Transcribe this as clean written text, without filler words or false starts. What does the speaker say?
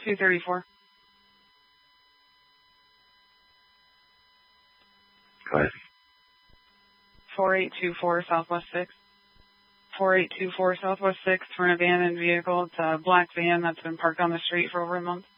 234. Go ahead. 4824 Southwest 6. 4824 Southwest 6 for an abandoned vehicle. It's a black van that's been parked on the street for over a month.